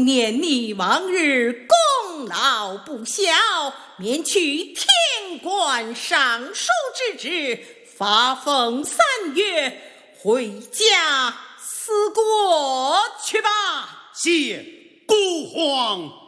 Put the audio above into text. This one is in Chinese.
念你往日功劳不小，免去天官尚书之职，发俸3月，回家思过去吧。 谢孤皇。